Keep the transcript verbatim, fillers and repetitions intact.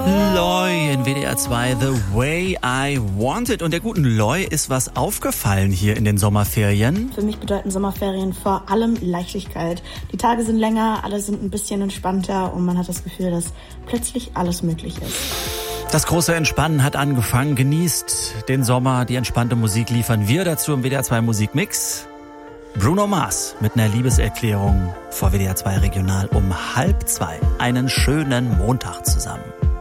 Loy in W D R zwei, The Way I Want It. Und der guten Loy ist was aufgefallen hier in den Sommerferien. Für mich bedeuten Sommerferien vor allem Leichtigkeit. Die Tage sind länger, alle sind ein bisschen entspannter und man hat das Gefühl, dass plötzlich alles möglich ist. Das große Entspannen hat angefangen. Genießt den Sommer, die entspannte Musik liefern wir dazu im W D R zwei Musikmix. Bruno Mars mit einer Liebeserklärung vor W D R zwei Regional um halb zwei. Einen schönen Montag zusammen.